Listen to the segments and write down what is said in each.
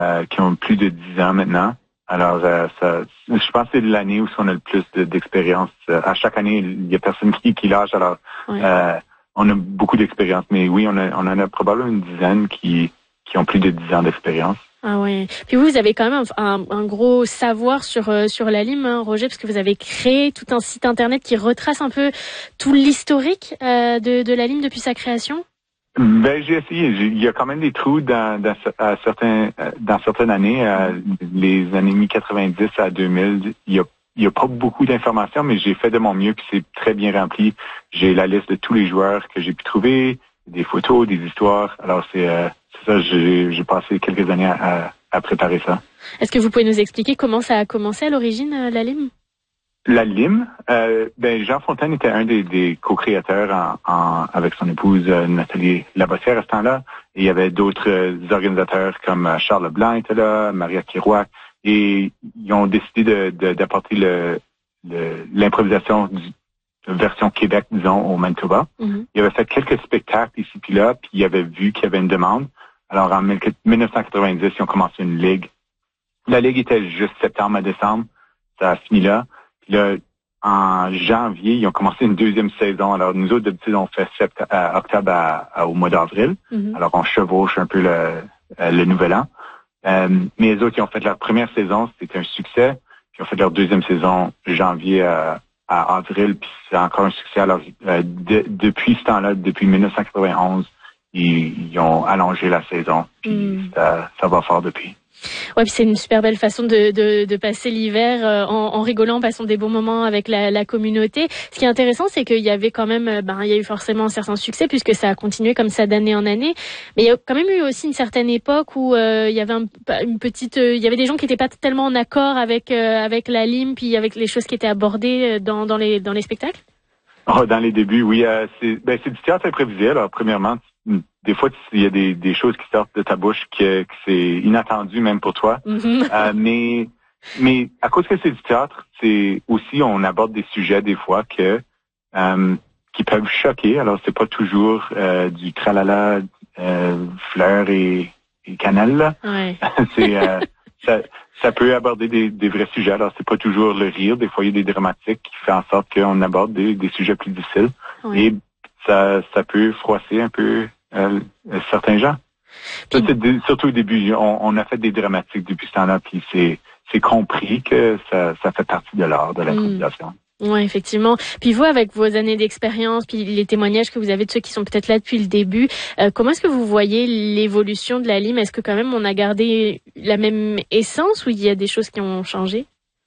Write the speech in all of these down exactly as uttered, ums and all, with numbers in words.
euh, qui ont plus de dix ans maintenant. Alors, euh, ça, je pense que c'est l'année où on a le plus de, d'expérience. Euh, à chaque année, il y a personne qui, qui lâche. Alors, ouais. euh, on a beaucoup d'expérience. Mais oui, on, a, on en a probablement une dizaine qui, qui ont plus de dix ans d'expérience. Ah ouais. Puis vous, vous avez quand même un, un, un gros savoir sur euh, sur la lime, hein, Roger, parce que vous avez créé tout un site internet qui retrace un peu tout l'historique euh, de, de la lime depuis sa création. Ben, j'ai essayé. J'ai, il y a quand même des trous dans, dans, à certains, dans certaines années, euh, les années mi quatre-vingt-dix à deux mille. Il y a, il y a pas beaucoup d'informations, mais j'ai fait de mon mieux, puis c'est très bien rempli. J'ai la liste de tous les joueurs que j'ai pu trouver, des photos, des histoires. Alors, c'est, euh, c'est ça, j'ai, j'ai passé quelques années à, à préparer ça. Est-ce que vous pouvez nous expliquer comment ça a commencé à l'origine, la lime? La lime, euh, ben Jean Fontaine était un des, des co-créateurs en, en, avec son épouse euh, Nathalie Labossière à ce temps-là. Et il y avait d'autres euh, organisateurs comme euh, Charles Leblanc était là, Maria Kiroak, et ils ont décidé de, de, d'apporter le, le, l'improvisation du, version Québec, disons, au Manitoba. Mm-hmm. Il avait fait quelques spectacles ici puis là, puis il avait vu qu'il y avait une demande. Alors en dix-neuf cent quatre-vingt-dix, ils ont commencé une ligue. La ligue était juste septembre à décembre, ça a fini là. Puis là, en janvier, ils ont commencé une deuxième saison. Alors, nous autres, d'habitude, on fait sept, euh, octobre à, à, au mois d'avril. Mm-hmm. Alors, on chevauche un peu le, euh, le nouvel an. Euh, mais les autres, ils ont fait leur première saison, c'était un succès. Puis, ils ont fait leur deuxième saison, janvier à, à avril, puis c'est encore un succès. Alors, euh, de, depuis ce temps-là, depuis dix-neuf cent quatre-vingt-onze, ils, ils ont allongé la saison. Puis, mm. ça, ça va fort depuis. Ouais, puis c'est une super belle façon de, de, de passer l'hiver euh, en, en rigolant, en passant des bons moments avec la, la communauté. Ce qui est intéressant, c'est qu'il y avait quand même, ben, il y a eu forcément un certain succès puisque ça a continué comme ça d'année en année. Mais il y a quand même eu aussi une certaine époque où euh, il y avait un, une petite, euh, il y avait des gens qui n'étaient pas tellement en accord avec euh, avec la lime, puis avec les choses qui étaient abordées dans dans les dans les spectacles. Oh, dans les débuts, oui, euh, c'est ben c'est du théâtre imprévisible. Alors, premièrement, des fois, il y a des, des choses qui sortent de ta bouche que, que c'est inattendu même pour toi. Mm-hmm. Euh, mais, mais à cause que c'est du théâtre, c'est aussi on aborde des sujets des fois que euh, qui peuvent choquer. Alors c'est pas toujours euh, du tralala, euh, fleurs et, et cannelle. Là. Ouais. c'est euh, ça, ça peut aborder des, des vrais sujets. Alors c'est pas toujours le rire. Des fois il y a des dramatiques qui font en sorte qu'on aborde des, des sujets plus difficiles. Ouais. Et ça, ça peut froisser un peu. Euh, certains gens. Ça, c'est de, surtout au début, on, on a fait des dramatiques depuis ce temps-là, puis c'est, c'est compris que ça, ça fait partie de l'art, de l'improvisation. Mmh. Oui, effectivement. Puis vous, avec vos années d'expérience, puis les témoignages que vous avez de ceux qui sont peut-être là depuis le début, euh, comment est-ce que vous voyez l'évolution de la lime? Est-ce que quand même on a gardé la même essence ou il y a des choses qui ont changé?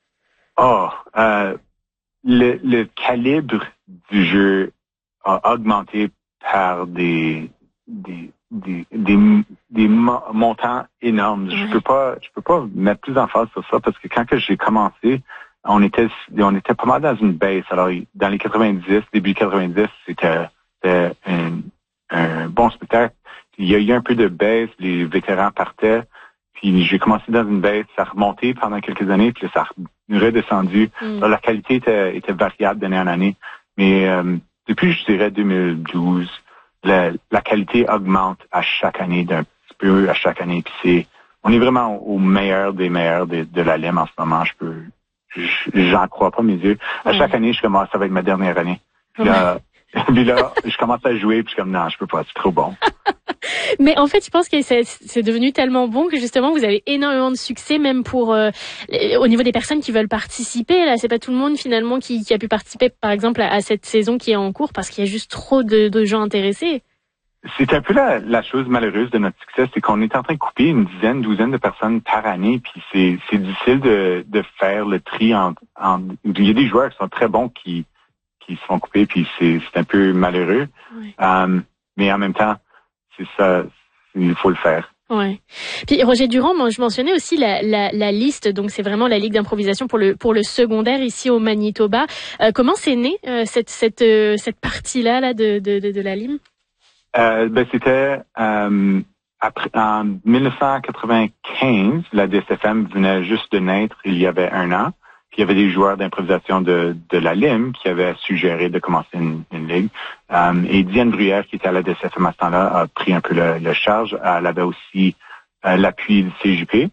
Oh, euh, le, le calibre du jeu a augmenté par des Des, des, des, des montants énormes. Je peux pas, je peux pas mettre plus d'emphase sur ça parce que quand que j'ai commencé, on était, on était pas mal dans une baisse. Alors, dans les quatre-vingt-dix, début quatre-vingt-dix, c'était, c'était un, un bon spectacle. Il y a eu un peu de baisse, les vétérans partaient, puis j'ai commencé dans une baisse, ça a remonté pendant quelques années, puis ça a redescendu. Mm. Alors, la qualité était, était variable d'année en année. Mais, euh, depuis, je dirais, deux mille douze, La, la qualité augmente à chaque année d'un petit peu, à chaque année. Puis c'est, on est vraiment au meilleur des meilleurs de, de la lime en ce moment. Je peux, j'en crois pas mes yeux. À ouais. chaque année, je commence, ça va être ma dernière année. Puis là, puis là, je commence à jouer, puis je suis comme non, je peux pas, c'est trop bon. Mais en fait, je pense que c'est, c'est devenu tellement bon que justement, vous avez énormément de succès, même pour euh, au niveau des personnes qui veulent participer. Là, c'est pas tout le monde finalement qui, qui a pu participer, par exemple, à, à cette saison qui est en cours parce qu'il y a juste trop de, de gens intéressés. C'est un peu la, la chose malheureuse de notre succès, c'est qu'on est en train de couper une dizaine, douzaine de personnes par année, puis c'est, c'est difficile de, de faire le tri en, en. Il y a des joueurs qui sont très bons qui qui se font couper, puis c'est, c'est un peu malheureux. Oui. Um, mais en même temps, c'est ça, il faut le faire. Ouais. Puis Roger Durand, moi, je mentionnais aussi la, la, la liste, donc c'est vraiment la ligue d'improvisation pour le pour le secondaire ici au Manitoba. Euh, comment c'est né euh, cette cette euh, cette partie-là là de de de, de la lime? Euh, ben c'était euh, après en dix-neuf cent quatre-vingt-quinze, la D S F M venait juste de naître il y avait un an. Puis il y avait des joueurs d'improvisation de, de la lime qui avaient suggéré de commencer une, une ligue. Um, et Diane Bruyère, qui était à la D S F M à ce temps-là, a pris un peu le, le charge. Elle avait aussi l'appui du C J P.